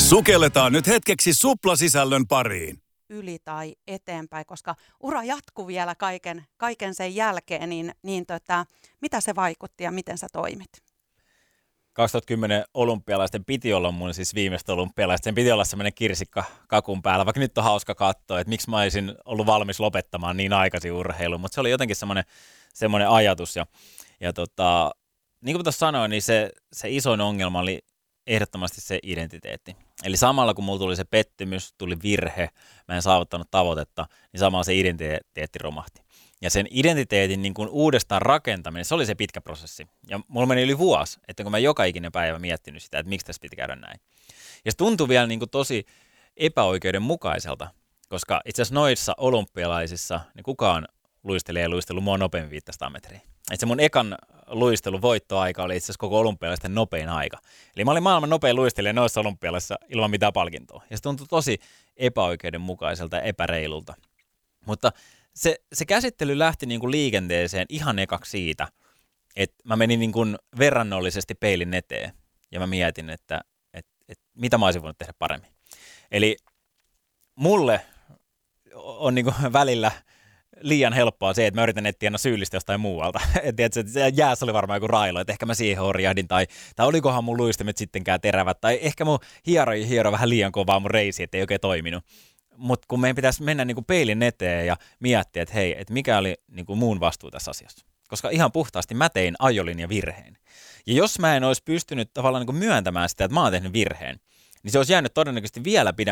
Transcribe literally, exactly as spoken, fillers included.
Sukelletaan nyt hetkeksi suplasisällön pariin. Yli tai eteenpäin, koska ura jatkuu vielä kaiken, kaiken sen jälkeen, niin, niin tota, mitä se vaikutti ja miten sä toimit? kaksituhattakymmenen olympialaisten piti olla mun siis viimeistä olympialaista. Sen piti olla semmoinen kirsikka kakun päällä, vaikka nyt on hauska katsoa, että miksi mä olisin ollut valmis lopettamaan niin aikaisin urheilun, mutta se oli jotenkin semmoinen, semmoinen ajatus. Ja, ja tota, niin kuin tuossa sanoin, niin se, se isoin ongelma oli ehdottomasti se identiteetti. Eli samalla kun mulla tuli se pettymys, tuli virhe, mä en saavuttanut tavoitetta, niin samalla se identiteetti romahti. Ja sen identiteetin niin kuin uudestaan rakentaminen, se oli se pitkä prosessi. Ja mulla meni yli vuosi, että kun mä joka ikinen päivä miettinyt sitä, että miksi tässä piti käydä näin. Ja se tuntui vielä niin kuin tosi epäoikeudenmukaiselta, koska itse asiassa noissa olympialaisissa niin kukaan luistelee ja luistellut mua nopeammin viisisataa metriä. Et se mun ekan luistelun voittoaika oli itse asiassa koko olympialaisten nopein aika. Eli mä olin maailman nopein luistelija noissa olympialaisissa ilman mitään palkintoa. Ja se tuntui tosi epäoikeudenmukaiselta ja epäreilulta. Mutta se, se käsittely lähti niin kuin liikenteeseen ihan ekaksi siitä, että mä menin niin kuin verrannollisesti peilin eteen. Ja mä mietin, että, että, että mitä mä olisin voinut tehdä paremmin. Eli mulle on niin kuin välillä liian helppoa se, että mä yritän etsiä aina syyllistä jostain muualta. Että se jäässä oli varmaan joku railo, että ehkä mä siihen horjahdin, tai, tai olikohan mun luistimet sittenkään terävät, tai ehkä mun hieroi hiero vähän liian kovaa mun reisi, ettei oikein toiminut. Mutta kun meidän pitäisi mennä niinku peilin eteen ja miettiä, että hei, että mikä oli niinku muun vastuu tässä asiassa. Koska ihan puhtaasti mä tein ajolinja virheen. Ja jos mä en olisi pystynyt tavallaan niinku myöntämään sitä, että mä oon tehnyt virheen, niin se olisi jäänyt todennäköisesti vielä pidemmän